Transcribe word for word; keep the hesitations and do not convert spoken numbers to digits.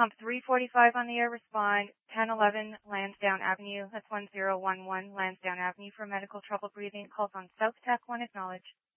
Pump three forty-five on the air, respond. ten eleven Lansdowne Avenue. That's one zero one one Lansdowne Avenue for medical trouble breathing. Calls on South Tech one, acknowledge.